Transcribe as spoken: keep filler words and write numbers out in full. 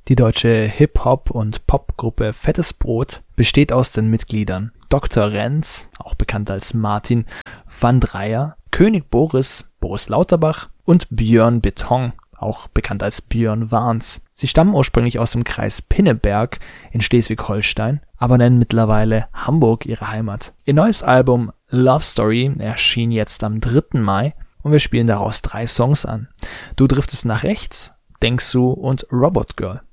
Die deutsche Hip-Hop- und Popgruppe Fettes Brot besteht aus den Mitgliedern Doktor Renz, auch bekannt als Martin van Dryer, König Boris, Boris Lauterbach und Björn Beton, auch bekannt als Björn Warns. Sie stammen ursprünglich aus dem Kreis Pinneberg in Schleswig-Holstein, aber nennen mittlerweile Hamburg ihre Heimat. Ihr neues Album Love Story erschien jetzt am dritten Mai und wir spielen daraus drei Songs an. Du driftest nach rechts, Denkst du und Robot Girl.